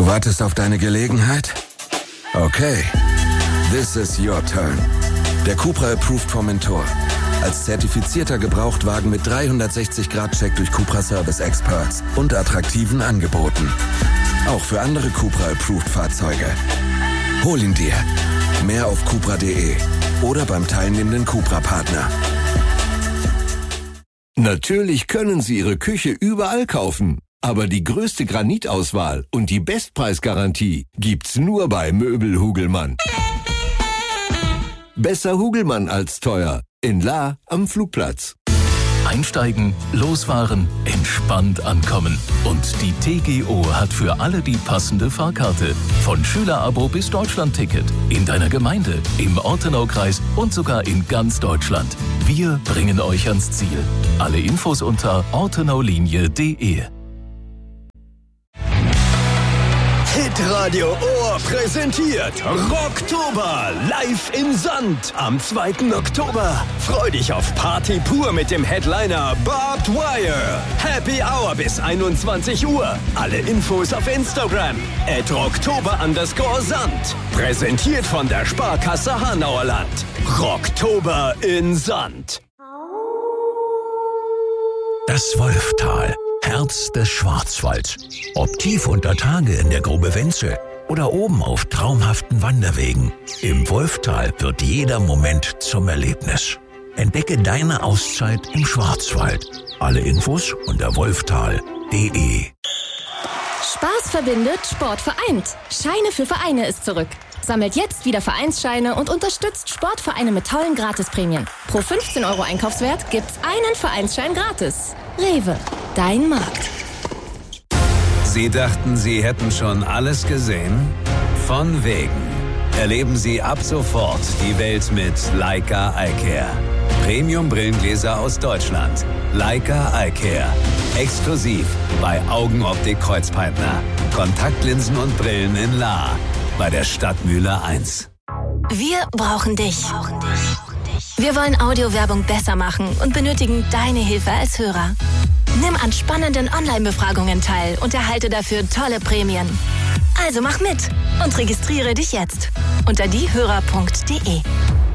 wartest auf deine Gelegenheit? Okay, this is your turn. Der Cupra Approved Formentor. Als zertifizierter Gebrauchtwagen mit 360-Grad-Check durch Cupra Service Experts und attraktiven Angeboten. Auch für andere Cupra Approved Fahrzeuge. Hol ihn dir. Mehr auf cupra.de oder beim teilnehmenden Cupra-Partner. Natürlich können Sie Ihre Küche überall kaufen. Aber die größte Granitauswahl und die Bestpreisgarantie gibt's nur bei Möbel Hugelmann. Besser Hugelmann als teuer. In Lahr am Flugplatz. Einsteigen, losfahren, entspannt ankommen. Und die TGO hat für alle die passende Fahrkarte. Von Schülerabo bis Deutschlandticket. In deiner Gemeinde, im Ortenaukreis und sogar in ganz Deutschland. Wir bringen euch ans Ziel. Alle Infos unter ortenaolinie.de. Hitradio Ohr präsentiert Rocktober live im Sand am 2. Oktober. Freu dich auf Party pur mit dem Headliner Barbed Wire. Happy Hour bis 21 Uhr. Alle Infos auf Instagram @rocktober_Sand. Präsentiert von der Sparkasse Hanauerland. Rocktober in Sand. Das Wolftal. Herz des Schwarzwalds. Ob tief unter Tage in der Grube Wenzel oder oben auf traumhaften Wanderwegen. Im Wolftal wird jeder Moment zum Erlebnis. Entdecke deine Auszeit im Schwarzwald. Alle Infos unter wolftal.de. Spaß verbindet, Sport vereint. Scheine für Vereine ist zurück. Sammelt jetzt wieder Vereinsscheine und unterstützt Sportvereine mit tollen Gratisprämien. Pro 15 € Einkaufswert gibt's einen Vereinsschein gratis. Rewe, dein Markt. Sie dachten, Sie hätten schon alles gesehen? Von wegen. Erleben Sie ab sofort die Welt mit Leica iCare. Premium-Brillengläser aus Deutschland. Leica iCare. Exklusiv bei Augenoptik Kreuzpeitner. Kontaktlinsen und Brillen in Lahr. Bei der Stadtmühle 1. Wir brauchen dich. Wir wollen Audiowerbung besser machen und benötigen deine Hilfe als Hörer. Nimm an spannenden Online-Befragungen teil und erhalte dafür tolle Prämien. Also mach mit und registriere dich jetzt unter diehörer.de.